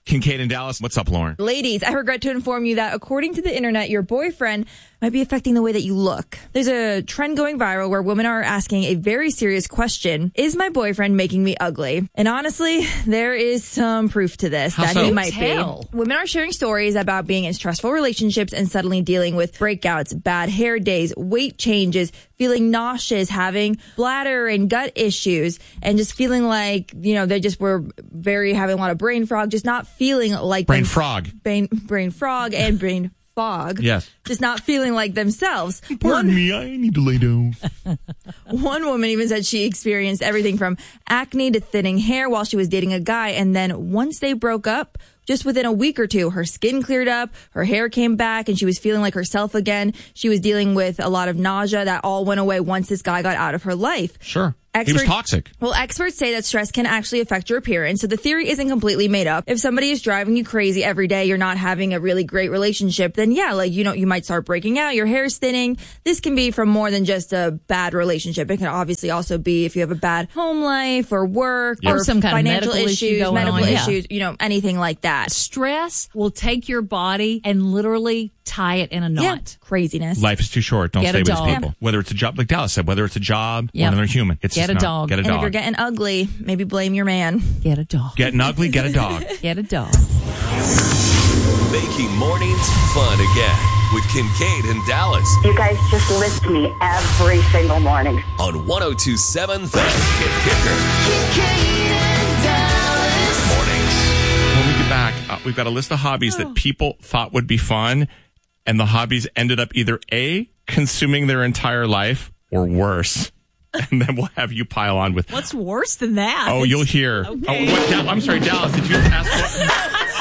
Kincaid in Dallas. What's up, Lauren? Ladies, I regret to inform you that according to the internet, your boyfriend might be affecting the way that you look. There's a trend going viral where women are asking a very serious question. Is my boyfriend making me ugly? And honestly, there is some proof to this that he might be. Women are sharing stories about being in stressful relationships and suddenly dealing with breakouts, bad hair days, weight changes, feeling nauseous, having bladder and gut issues, and just feeling like, they just were having a lot of brain fog, just not feeling like brain frog and brain fog. Yes. Just not feeling like themselves. Pardon me, I need to lay down. One woman even said she experienced everything from acne to thinning hair while she was dating a guy, and then once they broke up, just within a week or two, her skin cleared up, her hair came back, and she was feeling like herself again. She was dealing with a lot of nausea that all went away once this guy got out of her life. Sure. He was toxic. Well, experts say that stress can actually affect your appearance, so the theory isn't completely made up. If somebody is driving you crazy every day, you're not having a really great relationship, then yeah, you might start breaking out, your hair's thinning. This can be from more than just a bad relationship. It can obviously also be if you have a bad home life or work or some kind financial of medical issues, anything like that. Stress will take your body and literally tie it in a knot. Yeah. Craziness. Life is too short. Don't stay with these people. Whether it's a job, like Dallas said, whether it's a job or another human. Get a dog. Get a dog. And if you're getting ugly, maybe blame your man. Get a dog. Getting ugly, get a dog. Get a dog. Making mornings fun again with Kincaid in Dallas. You guys just lift me every single morning. On 102.7 The Kicker. Kincaid in Dallas. Mornings. When we get back, we've got a list of hobbies that people thought would be fun, and the hobbies ended up either A, consuming their entire life, or worse. And then we'll have you pile on with... What's worse than that? Oh, you'll hear. Okay. I'm sorry, Dallas, did you ask what?